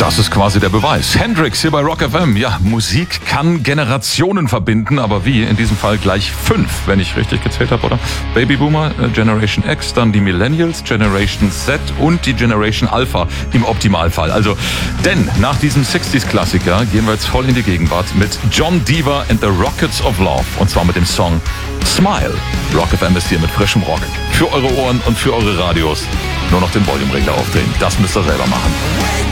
Das ist quasi der Beweis. Hendrix hier bei Rock FM. Ja, Musik kann Generationen verbinden, aber wie? In diesem Fall gleich 5, wenn ich richtig gezählt habe, oder? Babyboomer, Generation X, dann die Millennials, Generation Z und die Generation Alpha im Optimalfall. Also, denn nach diesem 60s-Klassiker gehen wir jetzt voll in die Gegenwart mit John Deaver and the Rockets of Love. Und zwar mit dem Song Smile. Rock FM ist hier mit frischem Rock. Für eure Ohren und für eure Radios. Nur noch den Volume-Regler aufdrehen. Das müsst ihr selber machen.